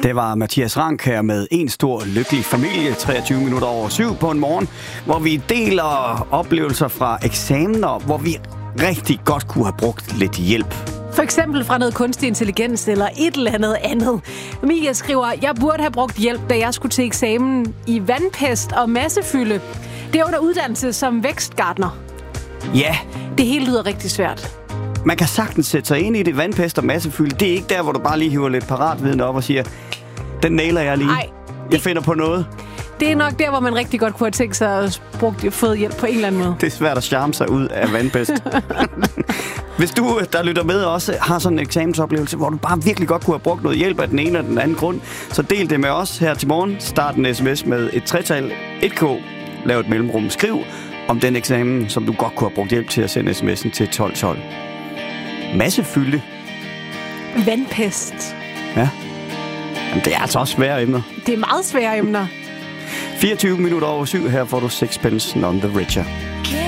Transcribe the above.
Det var Mathias Rank her med En stor lykkelig familie, 23 minutter over 7 på en morgen, hvor vi deler oplevelser fra eksamener, hvor vi rigtig godt kunne have brugt lidt hjælp. For eksempel fra noget kunstig intelligens eller et eller andet. Emilia skriver, jeg burde have brugt hjælp, da jeg skulle til eksamen i vandpest og massefylde. Det er under uddannelse som vækstgartner. Ja. Det hele lyder rigtig svært. Man kan sagtens sætte sig ind i det. Vandpest og massefylde, det er ikke der, hvor du bare lige hiver lidt paratviden op og siger, den nailer jeg lige. Ej, jeg finder på noget. Det er nok der, hvor man rigtig godt kunne have tænkt sig at fået hjælp på en eller anden måde. Det er svært at charme sig ud af vandpest. Hvis du, der lytter med, også har sådan en eksamensoplevelse, hvor du bare virkelig godt kunne have brugt noget hjælp af den ene eller den anden grund, så del det med os her til morgen. Start en sms med et tretal, 1K, lav et mellemrum, skriv om den eksamen, som du godt kunne have brugt hjælp til at sende sms'en til 1212. Massefylde. Vandpest. Ja. Jamen, det er altså også svære emner. Det er meget svære emner. 24 minutter over 7, her får du Sixpence None the Richer.